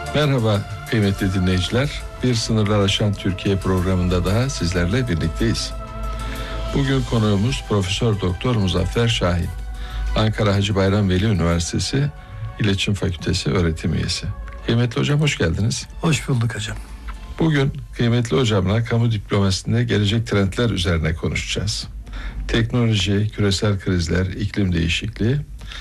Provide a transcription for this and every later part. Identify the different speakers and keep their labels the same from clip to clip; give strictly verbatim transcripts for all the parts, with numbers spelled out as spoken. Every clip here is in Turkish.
Speaker 1: Merhaba kıymetli dinleyiciler. Bir Sınırlar Aşan Türkiye programında daha sizlerle birlikteyiz. Bugün konuğumuz Profesör Doktor Muzaffer Şahin. Ankara Hacı Bayram Veli Üniversitesi İletişim Fakültesi öğretim üyesi. Kıymetli hocam hoş geldiniz.
Speaker 2: Hoş bulduk hocam.
Speaker 1: Bugün kıymetli hocamla kamu diplomasisinde gelecek trendler üzerine konuşacağız. Teknoloji, küresel krizler, iklim değişikliği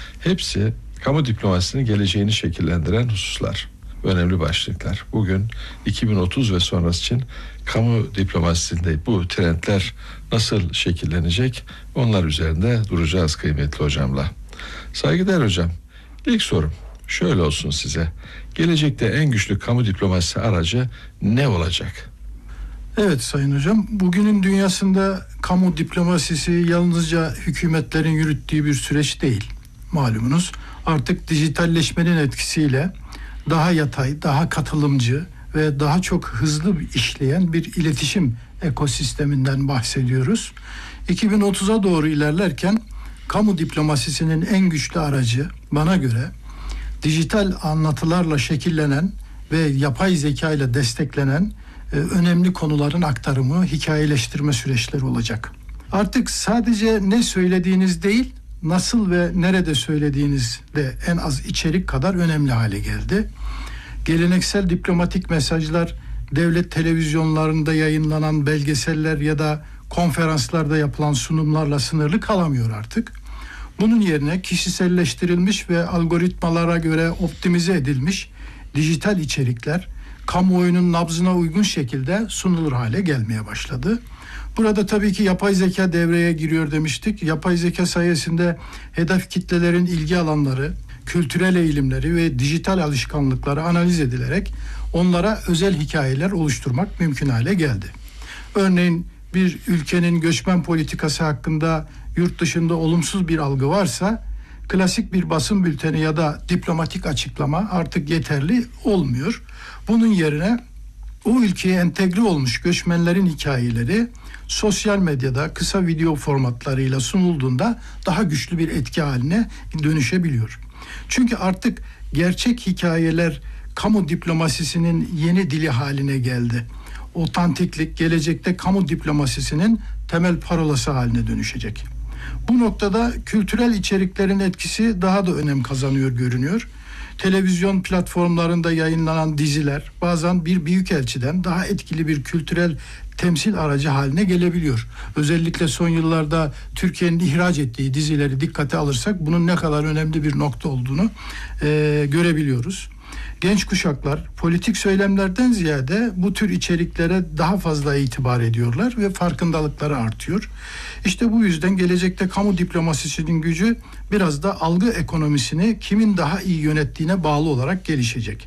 Speaker 1: hepsi kamu diplomasisinin geleceğini şekillendiren hususlar. Önemli başlıklar. Bugün iki bin otuz ve sonrası için kamu diplomasisinde bu trendler nasıl şekillenecek? Onlar üzerinde duracağız kıymetli hocamla. Saygıdeğer hocam, ilk sorum şöyle olsun size. Gelecekte en güçlü kamu diplomasisi aracı ne olacak?
Speaker 2: Evet sayın hocam, bugünün dünyasında kamu diplomasisi yalnızca hükümetlerin yürüttüğü bir süreç değil. Malumunuz artık dijitalleşmenin etkisiyle daha yatay, daha katılımcı ve daha çok hızlı işleyen bir iletişim ekosisteminden bahsediyoruz. iki bin otuza doğru ilerlerken kamu diplomasisinin en güçlü aracı bana göre dijital anlatılarla şekillenen ve yapay zeka ile desteklenen e, önemli konuların aktarımı, hikayeleştirme süreçleri olacak. Artık sadece ne söylediğiniz değil, nasıl ve nerede söylediğiniz de en az içerik kadar önemli hale geldi. Geleneksel diplomatik mesajlar devlet televizyonlarında yayınlanan belgeseller ya da konferanslarda yapılan sunumlarla sınırlı kalamıyor artık. Bunun yerine kişiselleştirilmiş ve algoritmalara göre optimize edilmiş dijital içerikler kamuoyunun nabzına uygun şekilde sunulur hale gelmeye başladı. Burada tabii ki yapay zeka devreye giriyor demiştik. Yapay zeka sayesinde hedef kitlelerin ilgi alanları, kültürel eğilimleri ve dijital alışkanlıkları analiz edilerek onlara özel hikayeler oluşturmak mümkün hale geldi. Örneğin bir ülkenin göçmen politikası hakkında yurt dışında olumsuz bir algı varsa klasik bir basın bülteni ya da diplomatik açıklama artık yeterli olmuyor. Bunun yerine o ülkeye entegre olmuş göçmenlerin hikayeleri sosyal medyada kısa video formatlarıyla sunulduğunda daha güçlü bir etki haline dönüşebiliyor. Çünkü artık gerçek hikayeler kamu diplomasisinin yeni dili haline geldi. Otantiklik gelecekte kamu diplomasisinin temel parolası haline dönüşecek. Bu noktada kültürel içeriklerin etkisi daha da önem kazanıyor görünüyor. Televizyon platformlarında yayınlanan diziler bazen bir büyükelçiden daha etkili bir kültürel temsil aracı haline gelebiliyor. Özellikle son yıllarda Türkiye'nin ihraç ettiği dizileri dikkate alırsak bunun ne kadar önemli bir nokta olduğunu e, görebiliyoruz. Genç kuşaklar politik söylemlerden ziyade bu tür içeriklere daha fazla itibar ediyorlar ve farkındalıkları artıyor. İşte bu yüzden gelecekte kamu diplomasisinin gücü biraz da algı ekonomisini kimin daha iyi yönettiğine bağlı olarak gelişecek.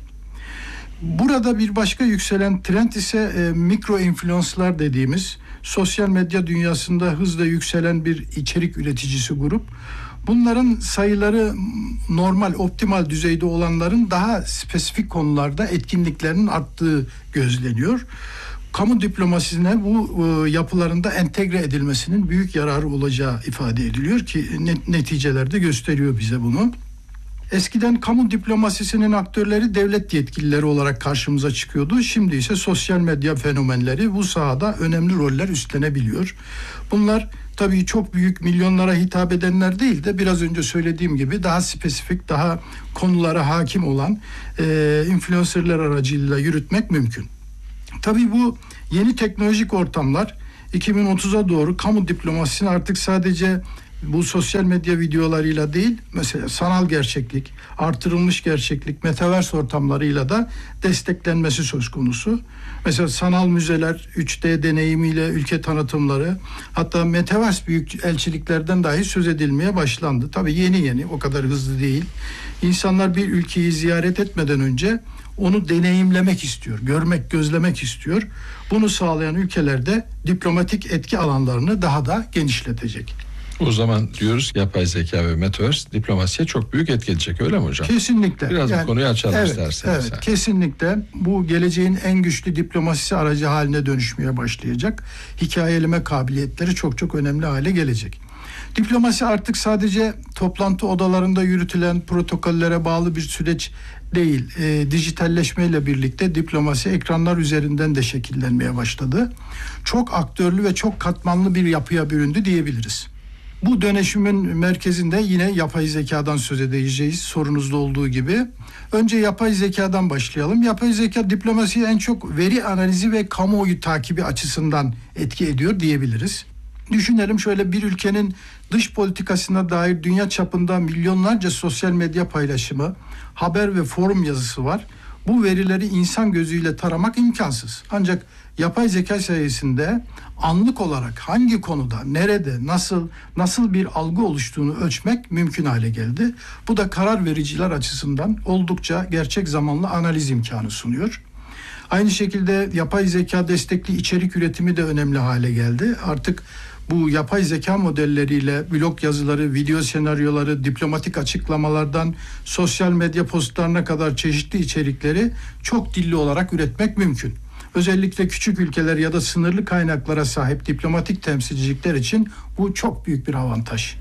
Speaker 2: Burada bir başka yükselen trend ise e, mikro influencerlar dediğimiz sosyal medya dünyasında hızla yükselen bir içerik üreticisi grup. Bunların sayıları normal, optimal düzeyde olanların daha spesifik konularda etkinliklerinin arttığı gözleniyor. Kamu diplomasisine bu e, yapılarında entegre edilmesinin büyük yararı olacağı ifade ediliyor ki net, neticeler de gösteriyor bize bunu. Eskiden kamu diplomasisinin aktörleri devlet yetkilileri olarak karşımıza çıkıyordu. Şimdi ise sosyal medya fenomenleri bu sahada önemli roller üstlenebiliyor. Bunlar tabii çok büyük milyonlara hitap edenler değil de biraz önce söylediğim gibi daha spesifik, daha konulara hakim olan e, influencerlar aracılığıyla yürütmek mümkün. Tabii bu yeni teknolojik ortamlar iki bin otuza doğru kamu diplomasisini artık sadece bu sosyal medya videolarıyla değil, mesela sanal gerçeklik, artırılmış gerçeklik, metaverse ortamlarıyla da desteklenmesi söz konusu. Mesela sanal müzeler, üç D deneyimiyle ülke tanıtımları, hatta metaverse büyük elçiliklerden dahi söz edilmeye başlandı. Tabii yeni yeni, o kadar hızlı değil. İnsanlar bir ülkeyi ziyaret etmeden önce onu deneyimlemek istiyor, görmek, gözlemek istiyor. Bunu sağlayan ülkelerde diplomatik etki alanlarını daha da genişletecek.
Speaker 1: O zaman diyoruz yapay zeka ve metaverse diplomasiye çok büyük etki edecek, öyle mi hocam?
Speaker 2: Kesinlikle.
Speaker 1: Biraz yani, bu konuyu açalım
Speaker 2: evet,
Speaker 1: isterseniz.
Speaker 2: Evet, kesinlikle bu geleceğin en güçlü diplomasisi aracı haline dönüşmeye başlayacak. Hikayeleme kabiliyetleri çok çok önemli hale gelecek. Diplomasi artık sadece toplantı odalarında yürütülen protokollere bağlı bir süreç değil. E, dijitalleşmeyle birlikte diplomasi ekranlar üzerinden de şekillenmeye başladı. Çok aktörlü ve çok katmanlı bir yapıya büründü diyebiliriz. Bu dönüşümün merkezinde yine yapay zekadan söz edeceğiz, sorunuzda olduğu gibi. Önce yapay zekadan başlayalım. Yapay zeka diplomasiyi en çok veri analizi ve kamuoyu takibi açısından etki ediyor diyebiliriz. Düşünelim, şöyle bir ülkenin dış politikasına dair dünya çapında milyonlarca sosyal medya paylaşımı, haber ve forum yazısı var. Bu verileri insan gözüyle taramak imkansız. Ancak yapay zeka sayesinde anlık olarak hangi konuda, nerede, nasıl, nasıl bir algı oluştuğunu ölçmek mümkün hale geldi. Bu da karar vericiler açısından oldukça gerçek zamanlı analiz imkanı sunuyor. Aynı şekilde yapay zeka destekli içerik üretimi de önemli hale geldi. Artık bu yapay zeka modelleriyle blog yazıları, video senaryoları, diplomatik açıklamalardan sosyal medya postlarına kadar çeşitli içerikleri çok dilli olarak üretmek mümkün. Özellikle küçük ülkeler ya da sınırlı kaynaklara sahip diplomatik temsilcilikler için bu çok büyük bir avantaj.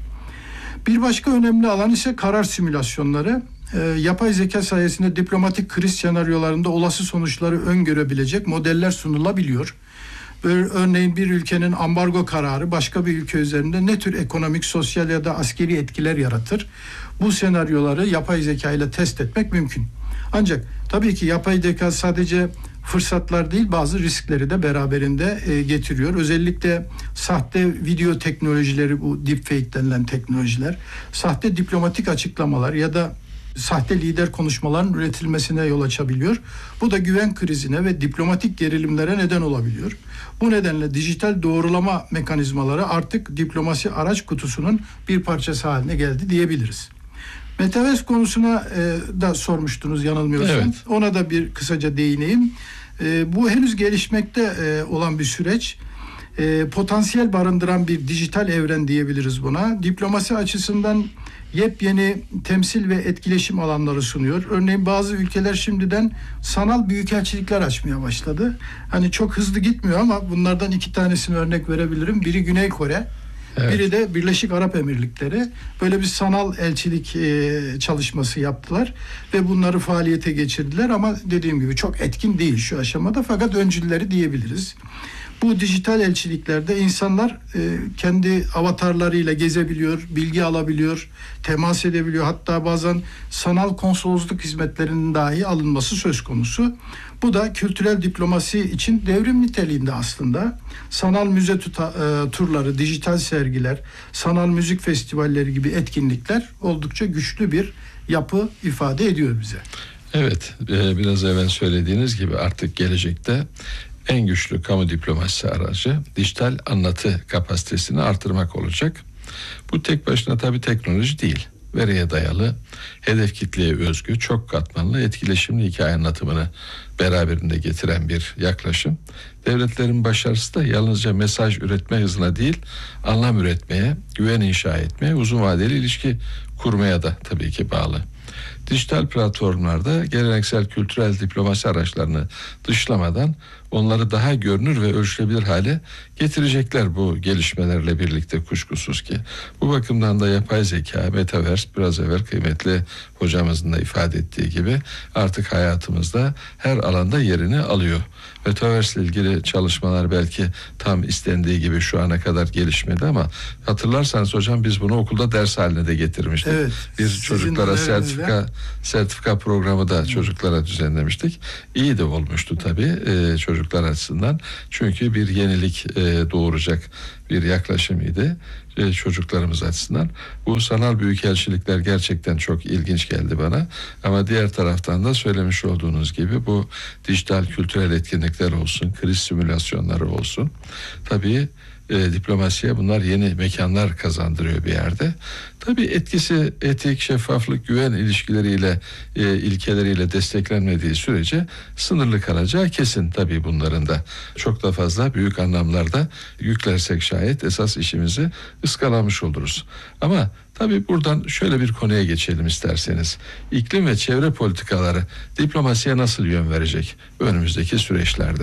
Speaker 2: Bir başka önemli alan ise karar simülasyonları. E, yapay zeka sayesinde diplomatik kriz senaryolarında olası sonuçları öngörebilecek modeller sunulabiliyor. Böyle, örneğin bir ülkenin ambargo kararı başka bir ülke üzerinde ne tür ekonomik, sosyal ya da askeri etkiler yaratır? Bu senaryoları yapay zeka ile test etmek mümkün. Ancak tabii ki yapay zeka sadece fırsatlar değil, bazı riskleri de beraberinde e, getiriyor. Özellikle sahte video teknolojileri, bu deepfake denilen teknolojiler, sahte diplomatik açıklamalar ya da sahte lider konuşmaların üretilmesine yol açabiliyor. Bu da güven krizine ve diplomatik gerilimlere neden olabiliyor. Bu nedenle dijital doğrulama mekanizmaları artık diplomasi araç kutusunun bir parçası haline geldi diyebiliriz. Metaverse konusuna e, da sormuştunuz yanılmıyorsam.
Speaker 1: Evet.
Speaker 2: Ona da bir kısaca değineyim. E, bu henüz gelişmekte e, olan bir süreç. E, potansiyel barındıran bir dijital evren diyebiliriz buna. Diplomasi açısından yepyeni temsil ve etkileşim alanları sunuyor. Örneğin bazı ülkeler şimdiden sanal büyükelçilikler açmaya başladı. Hani çok hızlı gitmiyor ama bunlardan iki tanesini örnek verebilirim. Biri Güney Kore, evet. Biri de Birleşik Arap Emirlikleri. Böyle bir sanal elçilik e, çalışması yaptılar ve bunları faaliyete geçirdiler ama dediğim gibi çok etkin değil şu aşamada, fakat öncülleri diyebiliriz. Bu dijital elçiliklerde insanlar e, kendi avatarlarıyla gezebiliyor, bilgi alabiliyor, temas edebiliyor. Hatta bazen sanal konsolosluk hizmetlerinin dahi alınması söz konusu. Bu da kültürel diplomasi için devrim niteliğinde aslında. Sanal müze tuta, e, turları, dijital sergiler, sanal müzik festivalleri gibi etkinlikler oldukça güçlü bir yapı ifade ediyor bize.
Speaker 1: Evet, e, biraz evvel söylediğiniz gibi artık gelecekte en güçlü kamu diplomasisi aracı dijital anlatı kapasitesini artırmak olacak. Bu tek başına tabii teknoloji değil. Veriye dayalı, hedef kitleye özgü, çok katmanlı, etkileşimli hikaye anlatımını beraberinde getiren bir yaklaşım. Devletlerin başarısı da yalnızca mesaj üretme hızına değil, anlam üretmeye, güven inşa etmeye, uzun vadeli ilişki kurmaya da tabii ki bağlı. Dijital platformlarda geleneksel kültürel diplomasi araçlarını dışlamadan onları daha görünür ve ölçülebilir hale getirecekler bu gelişmelerle birlikte, kuşkusuz ki. Bu bakımdan da yapay zeka, metaverse, biraz evvel kıymetli hocamızın da ifade ettiği gibi artık hayatımızda her alanda yerini alıyor. Metaverse ile ilgili çalışmalar belki tam istendiği gibi şu ana kadar gelişmedi ama hatırlarsanız hocam biz bunu okulda ders haline de getirmiştik.
Speaker 2: Evet,
Speaker 1: bir çocuklara sertifika sertifika programı da çocuklara düzenlemiştik. İyi de olmuştu tabii e, çocuklar açısından. Çünkü bir yenilik e, doğuracak bir yaklaşımıydı e, çocuklarımız açısından. Bu sanal büyükelçilikler gerçekten çok ilginç geldi bana. Ama diğer taraftan da söylemiş olduğunuz gibi bu dijital kültürel etkinlikler olsun, kriz simülasyonları olsun. Tabii E, diplomasiye bunlar yeni mekanlar kazandırıyor bir yerde. Tabii etkisi etik, şeffaflık, güven ilişkileriyle, e, ilkeleriyle desteklenmediği sürece sınırlı kalacağı kesin tabii bunların da. Çok da fazla büyük anlamlarda yüklersek şayet esas işimizi ıskalamış oluruz. Ama tabii buradan şöyle bir konuya geçelim isterseniz. İklim ve çevre politikaları diplomasiye nasıl yön verecek önümüzdeki süreçlerde?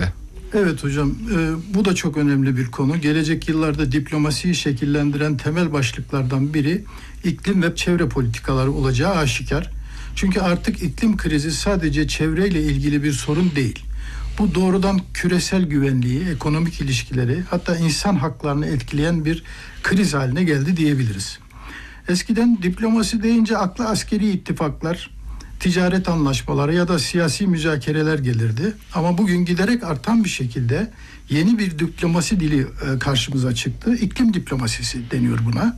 Speaker 2: Evet hocam, e, bu da çok önemli bir konu. Gelecek yıllarda diplomasiyi şekillendiren temel başlıklardan biri iklim ve çevre politikaları olacağı aşikar. Çünkü artık iklim krizi sadece çevreyle ilgili bir sorun değil. Bu doğrudan küresel güvenliği, ekonomik ilişkileri, hatta insan haklarını etkileyen bir kriz haline geldi diyebiliriz. Eskiden diplomasi deyince akla askeri ittifaklar, ticaret anlaşmaları ya da siyasi müzakereler gelirdi. Ama bugün giderek artan bir şekilde yeni bir diplomasi dili karşımıza çıktı. İklim diplomasisi deniyor buna.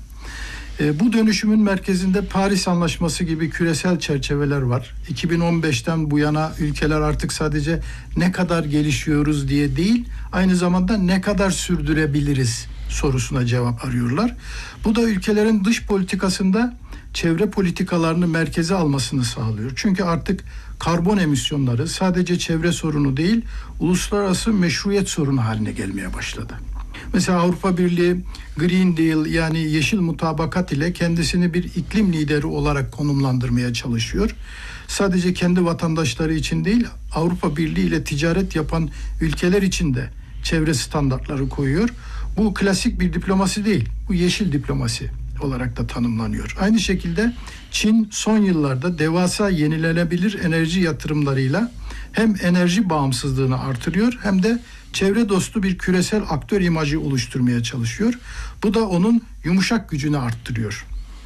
Speaker 2: Bu dönüşümün merkezinde Paris Anlaşması gibi küresel çerçeveler var. iki bin on beşten bu yana ülkeler artık sadece ne kadar gelişiyoruz diye değil, aynı zamanda ne kadar sürdürebiliriz sorusuna cevap arıyorlar. Bu da ülkelerin dış politikasında çevre politikalarını merkeze almasını sağlıyor. Çünkü artık karbon emisyonları sadece çevre sorunu değil, uluslararası meşruiyet sorunu haline gelmeye başladı. Mesela Avrupa Birliği Green Deal, yani yeşil mutabakat ile kendisini bir iklim lideri olarak konumlandırmaya çalışıyor. Sadece kendi vatandaşları için değil, Avrupa Birliği ile ticaret yapan ülkeler için de çevre standartları koyuyor. Bu klasik bir diplomasi değil, bu yeşil diplomasi olarak da tanımlanıyor. Aynı şekilde Çin son yıllarda devasa yenilenebilir enerji yatırımlarıyla hem enerji bağımsızlığını artırıyor hem de çevre dostu bir küresel aktör imajı oluşturmaya çalışıyor. Bu da onun yumuşak gücünü arttırıyor.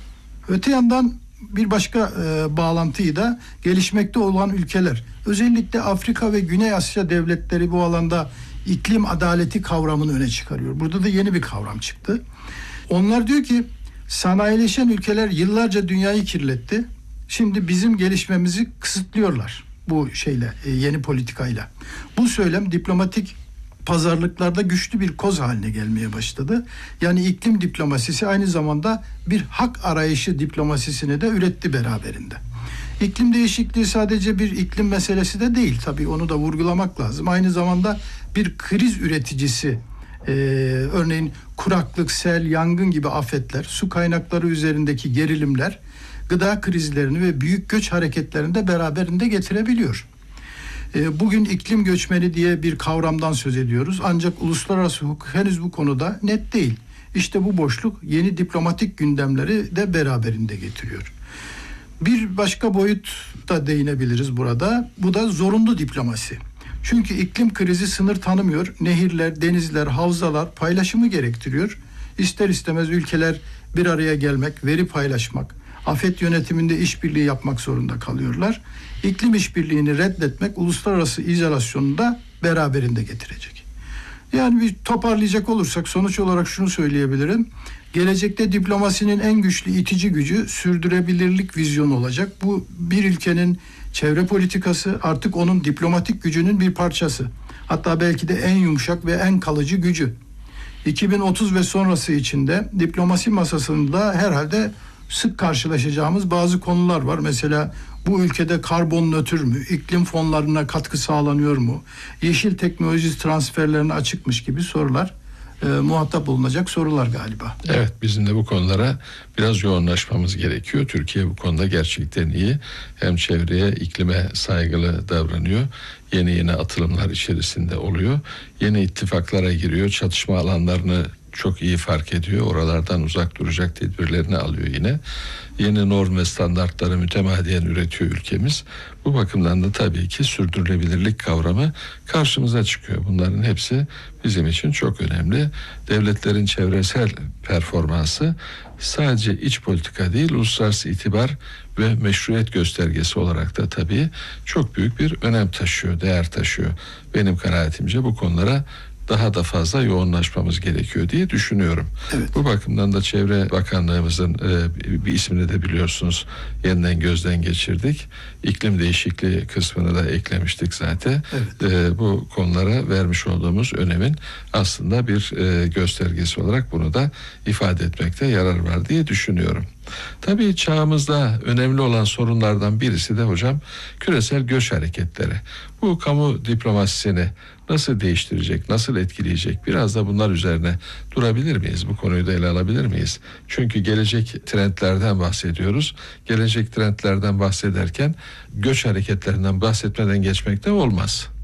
Speaker 2: Öte yandan bir başka e, bağlantıyı da gelişmekte olan ülkeler, özellikle Afrika ve Güney Asya devletleri bu alanda iklim adaleti kavramını öne çıkarıyor. Burada da yeni bir kavram çıktı. Onlar diyor ki sanayileşen ülkeler yıllarca dünyayı kirletti. Şimdi bizim gelişmemizi kısıtlıyorlar bu şeyle, yeni politikayla. Bu söylem diplomatik pazarlıklarda güçlü bir koz haline gelmeye başladı. Yani iklim diplomasisi aynı zamanda bir hak arayışı diplomasisini de üretti beraberinde. İklim değişikliği sadece bir iklim meselesi de değil. Tabii onu da vurgulamak lazım. Aynı zamanda bir kriz üreticisi. Ee, örneğin kuraklık, sel, yangın gibi afetler, su kaynakları üzerindeki gerilimler, gıda krizlerini ve büyük göç hareketlerini de beraberinde getirebiliyor. Ee, bugün iklim göçmeni diye bir kavramdan söz ediyoruz. Ancak uluslararası hukuk henüz bu konuda net değil. İşte bu boşluk yeni diplomatik gündemleri de beraberinde getiriyor. Bir başka boyut da değinebiliriz burada. Bu da zorunlu diplomasi. Çünkü iklim krizi sınır tanımıyor. Nehirler, denizler, havzalar paylaşımı gerektiriyor. İster istemez ülkeler bir araya gelmek, veri paylaşmak, afet yönetiminde işbirliği yapmak zorunda kalıyorlar. İklim işbirliğini reddetmek uluslararası izolasyonu da beraberinde getirecek. Yani bir toparlayacak olursak sonuç olarak şunu söyleyebilirim. Gelecekte diplomasinin en güçlü itici gücü sürdürülebilirlik vizyonu olacak. Bu bir ülkenin çevre politikası artık onun diplomatik gücünün bir parçası. Hatta belki de en yumuşak ve en kalıcı gücü. iki bin otuz ve sonrası içinde diplomasi masasında herhalde sık karşılaşacağımız bazı konular var. Mesela bu ülkede karbon nötr mü, iklim fonlarına katkı sağlanıyor mu, yeşil teknoloji transferlerine açıkmış gibi sorular e, muhatap olunacak sorular galiba.
Speaker 1: Evet, bizim de bu konulara biraz yoğunlaşmamız gerekiyor. Türkiye bu konuda gerçekten iyi. Hem çevreye, iklime saygılı davranıyor. Yeni yeni atılımlar içerisinde oluyor. Yeni ittifaklara giriyor. Çatışma alanlarını çok iyi fark ediyor. Oralardan uzak duracak tedbirlerini alıyor yine. Yeni norm ve standartları mütemadiyen üretiyor ülkemiz. Bu bakımdan da tabii ki sürdürülebilirlik kavramı karşımıza çıkıyor. Bunların hepsi bizim için çok önemli. Devletlerin çevresel performansı sadece iç politika değil, uluslararası itibar ve meşruiyet göstergesi olarak da tabii çok büyük bir önem taşıyor, değer taşıyor. Benim kanaatimce bu konulara daha da fazla yoğunlaşmamız gerekiyor diye düşünüyorum.
Speaker 2: Evet.
Speaker 1: Bu bakımdan da Çevre Bakanlığımızın e, bir ismini de biliyorsunuz yeniden gözden geçirdik. İklim değişikliği kısmını da eklemiştik zaten.
Speaker 2: Evet.
Speaker 1: E, bu konulara vermiş olduğumuz önemin aslında bir e, göstergesi olarak bunu da ifade etmekte yarar var diye düşünüyorum. Tabii çağımızda önemli olan sorunlardan birisi de hocam küresel göç hareketleri. Bu kamu diplomasisini nasıl değiştirecek, nasıl etkileyecek? Biraz da bunlar üzerine durabilir miyiz? Bu konuyu da ele alabilir miyiz? Çünkü gelecek trendlerden bahsediyoruz. Gelecek trendlerden bahsederken göç hareketlerinden bahsetmeden geçmek de olmaz.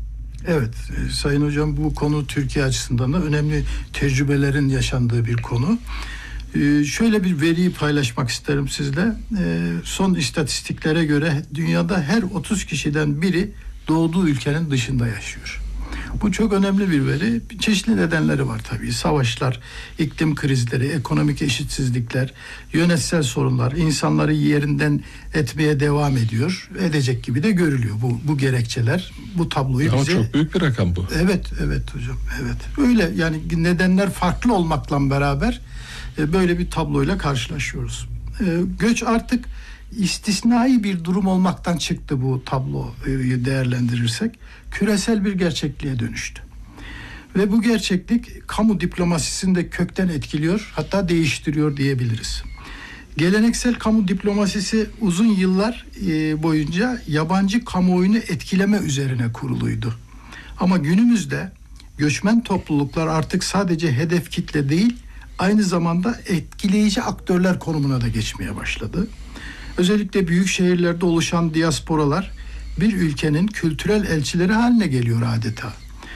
Speaker 2: Evet, e, Sayın Hocam, bu konu Türkiye açısından da önemli tecrübelerin yaşandığı bir konu. E, şöyle bir veriyi paylaşmak isterim sizle. E, son istatistiklere göre dünyada her otuz kişiden biri doğduğu ülkenin dışında yaşıyor. Bu çok önemli bir veri. Çeşitli nedenleri var tabii. Savaşlar, iklim krizleri, ekonomik eşitsizlikler, yönetsel sorunlar insanları yerinden etmeye devam ediyor. Edecek gibi de görülüyor bu bu gerekçeler. Bu tabloyu
Speaker 1: Ama
Speaker 2: bize...
Speaker 1: çok büyük bir rakam bu.
Speaker 2: Evet, evet hocam. Evet. Öyle yani, nedenler farklı olmakla beraber e, böyle bir tabloyla karşılaşıyoruz. E, göç artık istisnai bir durum olmaktan çıktı, bu tabloyu değerlendirirsek. Küresel bir gerçekliğe dönüştü. Ve bu gerçeklik kamu diplomasisini de kökten etkiliyor, hatta değiştiriyor diyebiliriz. Geleneksel kamu diplomasisi uzun yıllar e, boyunca yabancı kamuoyunu etkileme üzerine kuruluydu. Ama günümüzde göçmen topluluklar artık sadece hedef kitle değil, aynı zamanda etkileyici aktörler konumuna da geçmeye başladı. Özellikle büyük şehirlerde oluşan diasporalar bir ülkenin kültürel elçileri haline geliyor adeta.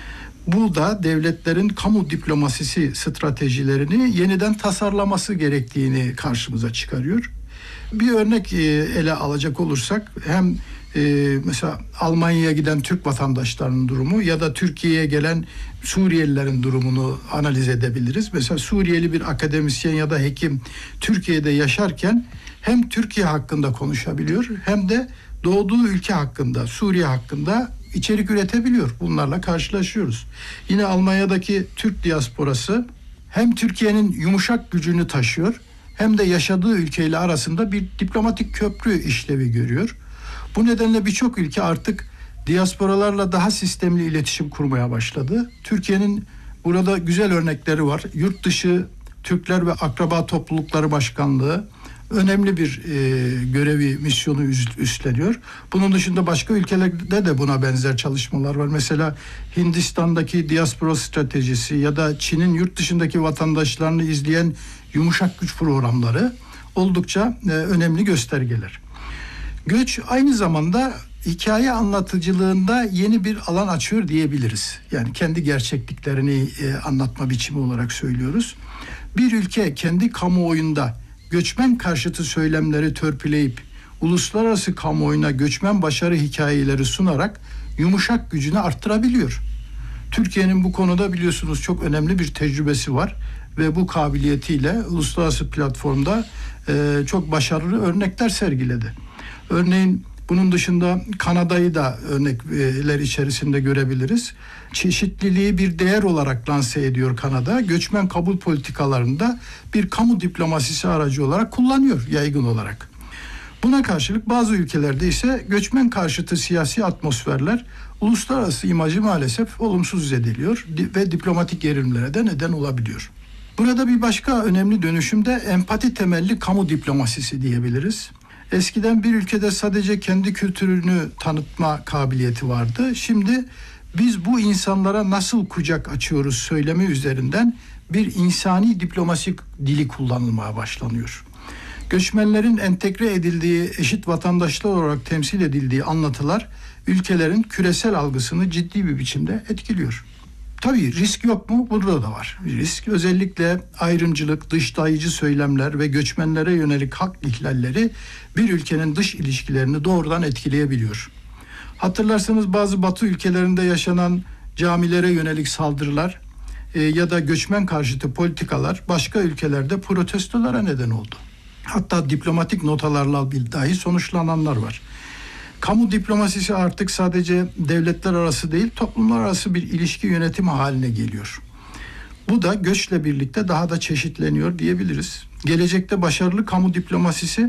Speaker 2: Bu da devletlerin kamu diplomasisi stratejilerini yeniden tasarlaması gerektiğini karşımıza çıkarıyor. Bir örnek ele alacak olursak, hem mesela Almanya'ya giden Türk vatandaşlarının durumu ya da Türkiye'ye gelen Suriyelilerin durumunu analiz edebiliriz. Mesela Suriyeli bir akademisyen ya da hekim Türkiye'de yaşarken hem Türkiye hakkında konuşabiliyor hem de doğduğu ülke hakkında, Suriye hakkında içerik üretebiliyor. Bunlarla karşılaşıyoruz. Yine Almanya'daki Türk diasporası hem Türkiye'nin yumuşak gücünü taşıyor hem de yaşadığı ülkeyle arasında bir diplomatik köprü işlevi görüyor. Bu nedenle birçok ülke artık diasporalarla daha sistemli iletişim kurmaya başladı. Türkiye'nin burada güzel örnekleri var. Yurt dışı Türkler ve Akraba Toplulukları Başkanlığı önemli bir e, görevi, misyonu üstleniyor. Bunun dışında başka ülkelerde de buna benzer çalışmalar var. Mesela Hindistan'daki diaspora stratejisi ya da Çin'in yurt dışındaki vatandaşlarını izleyen yumuşak güç programları oldukça e, önemli göstergeler. Göç aynı zamanda hikaye anlatıcılığında yeni bir alan açıyor diyebiliriz. Yani kendi gerçekliklerini e, anlatma biçimi olarak söylüyoruz. Bir ülke kendi kamuoyunda göçmen karşıtı söylemleri törpüleyip uluslararası kamuoyuna göçmen başarı hikayeleri sunarak yumuşak gücünü arttırabiliyor. Türkiye'nin bu konuda biliyorsunuz çok önemli bir tecrübesi var ve bu kabiliyetiyle uluslararası platformda e, çok başarılı örnekler sergiledi. Örneğin bunun dışında Kanada'yı da örnekler içerisinde görebiliriz. Çeşitliliği bir değer olarak lanse ediyor Kanada. Göçmen kabul politikalarında bir kamu diplomasisi aracı olarak kullanıyor yaygın olarak. Buna karşılık bazı ülkelerde ise göçmen karşıtı siyasi atmosferler uluslararası imajı maalesef olumsuz zedeliyor ve diplomatik gerilimlere de neden olabiliyor. Burada bir başka önemli dönüşüm de empati temelli kamu diplomasisi diyebiliriz. Eskiden bir ülkede sadece kendi kültürünü tanıtma kabiliyeti vardı. Şimdi biz bu insanlara nasıl kucak açıyoruz söylemi üzerinden bir insani diplomasi dili kullanılmaya başlanıyor. Göçmenlerin entegre edildiği, eşit vatandaşlar olarak temsil edildiği anlatılar ülkelerin küresel algısını ciddi bir biçimde etkiliyor. Tabii risk yok mu? Burada da var. Risk özellikle ayrımcılık, dışlayıcı söylemler ve göçmenlere yönelik hak ihlalleri bir ülkenin dış ilişkilerini doğrudan etkileyebiliyor. Hatırlarsanız bazı Batı ülkelerinde yaşanan camilere yönelik saldırılar e, ya da göçmen karşıtı politikalar başka ülkelerde protestolara neden oldu. Hatta diplomatik notalarla dahi sonuçlananlar var. Kamu diplomasisi artık sadece devletler arası değil, toplumlar arası bir ilişki yönetimi haline geliyor. Bu da göçle birlikte daha da çeşitleniyor diyebiliriz. Gelecekte başarılı kamu diplomasisi